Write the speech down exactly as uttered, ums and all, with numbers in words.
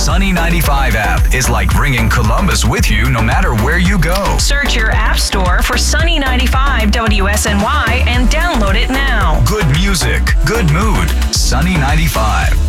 Sunny ninety-five app is like bringing Columbus with you no matter where you go. Search your app store for Sunny ninety-five W S N Y and download it now. Good music, good mood. Sunny ninety-five.